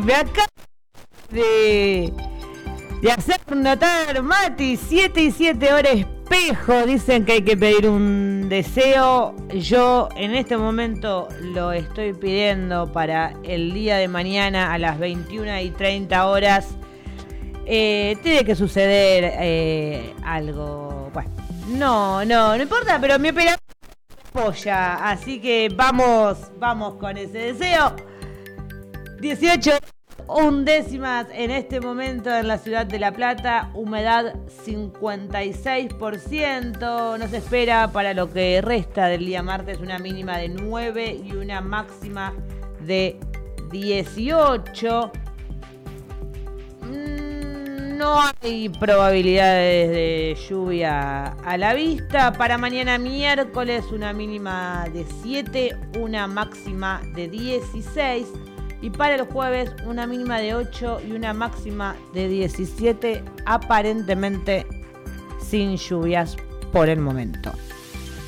Me acaba de hacer notar Mati, 7 y 7 horas espejo. Dicen que hay que pedir un deseo. Yo en este momento lo estoy pidiendo para el día de mañana a las 21:30. Tiene que suceder algo. Bueno, no importa, pero mi operación apoya. Así que vamos con ese deseo. 18 undécimas en este momento en la ciudad de La Plata, humedad 56%. Nos espera para lo que resta del día martes una mínima de 9 y una máxima de 18. No hay probabilidades de lluvia a la vista. Para mañana miércoles una mínima de 7, una máxima de 16. Y para el jueves una mínima de 8 y una máxima de 17, aparentemente sin lluvias por el momento.